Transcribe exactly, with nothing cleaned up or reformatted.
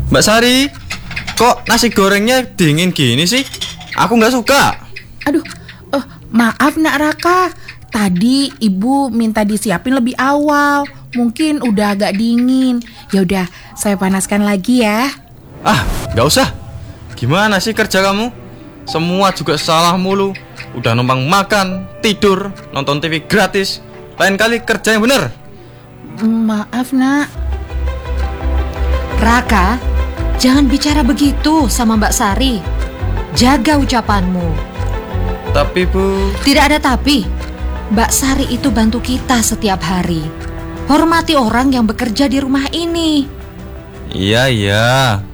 Mbak Sari, kok nasi gorengnya dingin gini sih? Aku nggak suka. Aduh, eh, maaf Nak Raka. Tadi ibu minta disiapin lebih awal. Mungkin udah agak dingin. Ya udah, saya panaskan lagi ya. Ah, nggak usah. Gimana sih kerja kamu? Semua juga salah mulu. Udah numpang makan, tidur, nonton T V gratis. Lain kali kerja yang bener. Maaf Nak. Raka, jangan bicara begitu sama Mbak Sari. Jaga ucapanmu. Tapi Bu... Tidak ada tapi. Mbak Sari itu bantu kita setiap hari. Hormati orang yang bekerja di rumah ini. Iya, iya.